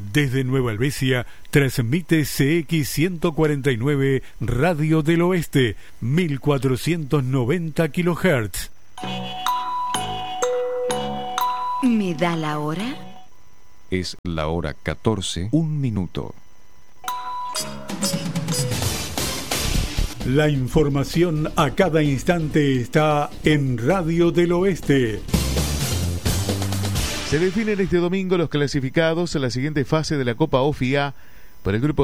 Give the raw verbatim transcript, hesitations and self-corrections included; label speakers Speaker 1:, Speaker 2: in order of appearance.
Speaker 1: Desde Nueva Helvecia transmite C X ciento cuarenta y nueve Radio del Oeste, mil cuatrocientos noventa kilohertz.
Speaker 2: ¿Me da la hora?
Speaker 3: Es la hora catorce, un minuto.
Speaker 1: La información a cada instante está en Radio del Oeste.
Speaker 4: Se definen este domingo los clasificados a la siguiente fase de la Copa O F I A para el grupo